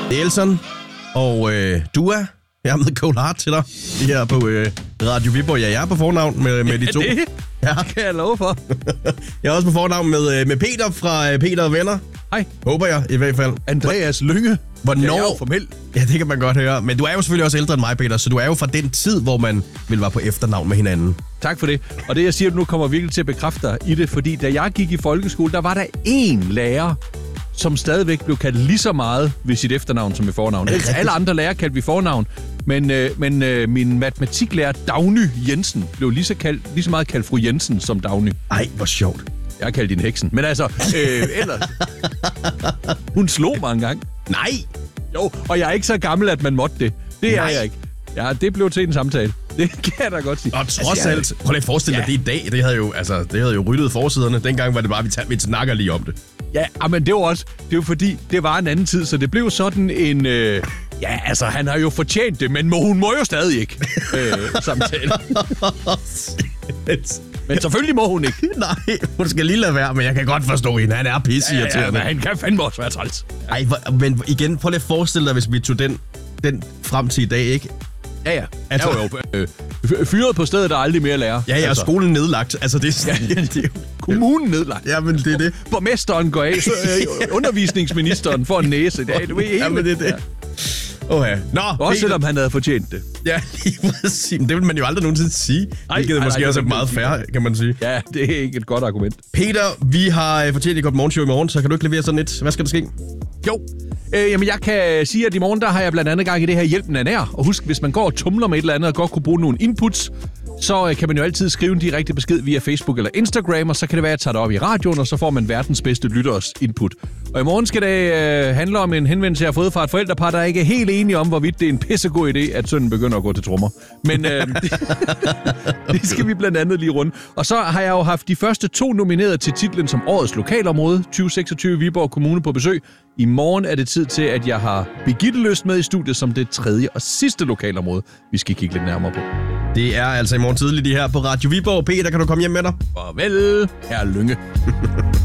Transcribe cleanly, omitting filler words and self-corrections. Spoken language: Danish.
Det er Elson og Dua. Jeg er med Cold Heart til dig. Det her på Radio Viborg. Ja, jeg er på fornavn med de to. Det ja. kan jeg love for. Jeg er også på fornavn med Peter fra Peter og Venner. Hej. Håber jeg i hvert fald. Andreas Lynge. Hvornår? Jeg er jo formelt. Ja, det kan man godt høre. Men du er jo selvfølgelig også ældre end mig, Peter, så du er jo fra den tid, hvor man ville være på efternavn med hinanden. Tak for det. Og det, jeg siger nu, kommer virkelig til at bekræfte dig i det, fordi da jeg gik i folkeskole, der var der én lærer, som stadigvæk blev kaldt lige så meget ved sit efternavn som i fornavn. Alle andre lærere kaldte vi fornavn, men min matematiklærer Dagny Jensen blev lige så meget kaldt fru Jensen som Dagny. Ej, hvor sjovt. Jeg kaldte hende heksen. Men altså, ellers... Hun slog mig engang. Nej! Jo, og jeg er ikke så gammel, at man måtte det. Det er jeg ikke. Ja, det blev til en samtale. Det kan jeg da godt sige. Og trods alt, prøv lige at forestille dig, det i dag, det havde jo ryddet forsiderne. Dengang var det bare, vi snakker lige om det. Ja, men det var jo fordi, det var en anden tid, så det blev sådan en... han har jo fortjent det, men hun må jo stadig ikke samtale. Men selvfølgelig må hun ikke. Nej, hun skal lige lade være, men jeg kan godt forstå hende. Han er pisseirriterende. Ja, men han kan fandme også være træls. Ej, men igen, prøv lige at forestille dig, hvis vi tog den frem til i dag, ikke? Ja. Altså, fyret på stedet, der aldrig mere lærer. Ja, altså. Skolen nedlagt. Altså, det er kommunen nedlagt. Ja, men det er det. Borgmesteren går af, så undervisningsministeren får en næse i dag. Du ved, ja, men det er det. Okay. Nå, også selvom han havde fortjent det. Ja, lige præcis. Det vil man jo aldrig nogensinde sige. Hvilket måske også er meget fair, kan man sige. Ja, det er ikke et godt argument. Peter, vi har fortjent et godt morgenshow i morgen, så kan du ikke levere sådan et? Hvad skal der ske? Jo. Jamen, jeg kan sige, at i morgen, der har jeg blandt andet gang i det her Hjælpen er nær. Og husk, hvis man går og tumler med et eller andet og godt kunne bruge nogle inputs, så kan man jo altid skrive en direkte besked via Facebook eller Instagram, og så kan det være, at jeg tager det op i radioen, og så får man verdens bedste lytteres input. Og i morgen skal det handle om en henvendelse, jeg har fået fra et forældrepar, der ikke er helt enige om, hvorvidt det er en pissegod idé, at sønnen begynder at gå til trommer. Men det skal vi blandt andet lige runde. Og så har jeg jo haft de første 2 nomineret til titlen som årets lokalområde, 2026 Viborg Kommune på besøg. I morgen er det tid til, at jeg har Birgitte Løst med i studiet som det 3. og sidste lokalområde, vi skal kigge lidt nærmere på. Det er altså i morgen tidligt her på Radio Viborg. Peter, kan du komme hjem med dig? Farvel, herr Lynge.